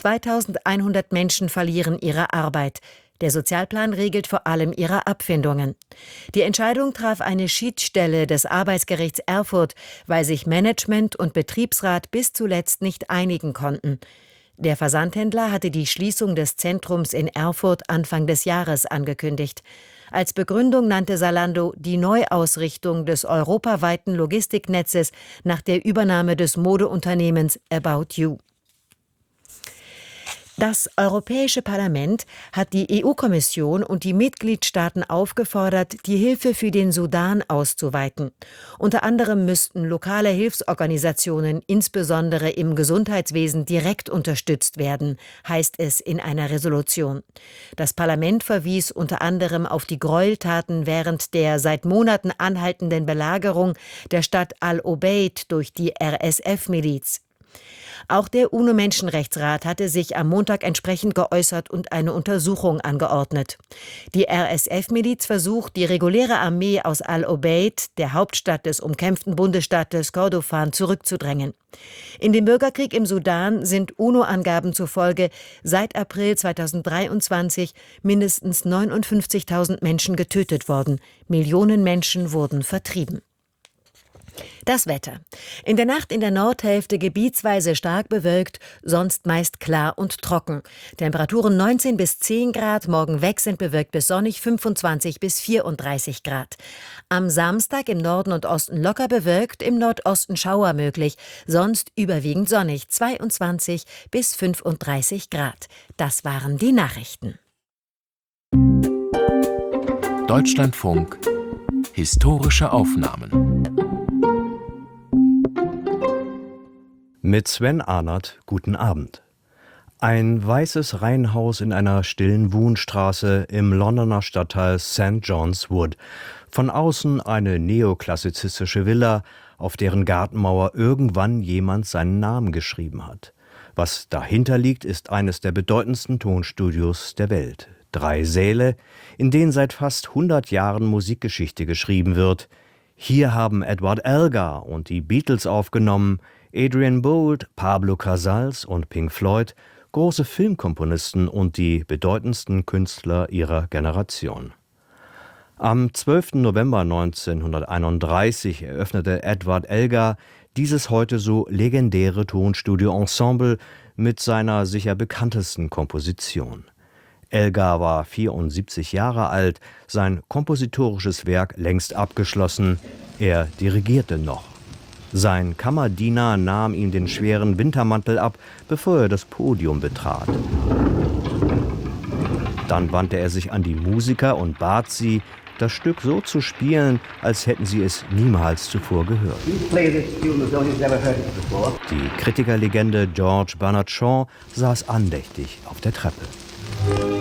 2100 Menschen verlieren ihre Arbeit. Der Sozialplan regelt vor allem ihre Abfindungen. Die Entscheidung traf eine Schiedsstelle des Arbeitsgerichts Erfurt, weil sich Management und Betriebsrat bis zuletzt nicht einigen konnten. Der Versandhändler hatte die Schließung des Zentrums in Erfurt Anfang des Jahres angekündigt. Als Begründung nannte Zalando die Neuausrichtung des europaweiten Logistiknetzes nach der Übernahme des Modeunternehmens About You. Das Europäische Parlament hat die EU-Kommission und die Mitgliedstaaten aufgefordert, die Hilfe für den Sudan auszuweiten. Unter anderem müssten lokale Hilfsorganisationen, insbesondere im Gesundheitswesen, direkt unterstützt werden, heißt es in einer Resolution. Das Parlament verwies unter anderem auf die Gräueltaten während der seit Monaten anhaltenden Belagerung der Stadt Al-Obeid durch die RSF-Miliz. Auch der UNO-Menschenrechtsrat hatte sich am Montag entsprechend geäußert und eine Untersuchung angeordnet. Die RSF-Miliz versucht, die reguläre Armee aus Al-Obeid, der Hauptstadt des umkämpften Bundesstaates Kordofan, zurückzudrängen. In dem Bürgerkrieg im Sudan sind UNO-Angaben zufolge seit April 2023 mindestens 59.000 Menschen getötet worden. Millionen Menschen wurden vertrieben. Das Wetter. In der Nacht in der Nordhälfte gebietsweise stark bewölkt, sonst meist klar und trocken. Temperaturen 19 bis 10 Grad, morgen wechselnd bewölkt bis sonnig 25 bis 34 Grad. Am Samstag im Norden und Osten locker bewölkt, im Nordosten Schauer möglich, sonst überwiegend sonnig 22 bis 35 Grad. Das waren die Nachrichten. Deutschlandfunk Historische Aufnahmen. Mit Sven Arnert, guten Abend. Ein weißes Reihenhaus in einer stillen Wohnstraße im Londoner Stadtteil St. John's Wood. Von außen eine neoklassizistische Villa, auf deren Gartenmauer irgendwann jemand seinen Namen geschrieben hat. Was dahinter liegt, ist eines der bedeutendsten Tonstudios der Welt. 3 Säle, in denen seit fast 100 Jahren Musikgeschichte geschrieben wird. Hier haben Edward Elgar und die Beatles aufgenommen, Adrian Boult, Pablo Casals und Pink Floyd, große Filmkomponisten und die bedeutendsten Künstler ihrer Generation. Am 12. November 1931 eröffnete Edward Elgar dieses heute so legendäre Tonstudio-Ensemble mit seiner sicher bekanntesten Komposition. Elgar war 74 Jahre alt, sein kompositorisches Werk längst abgeschlossen, er dirigierte noch. Sein Kammerdiener nahm ihm den schweren Wintermantel ab, bevor er das Podium betrat. Dann wandte er sich an die Musiker und bat sie, das Stück so zu spielen, als hätten sie es niemals zuvor gehört. Die Kritikerlegende George Bernard Shaw saß andächtig auf der Treppe.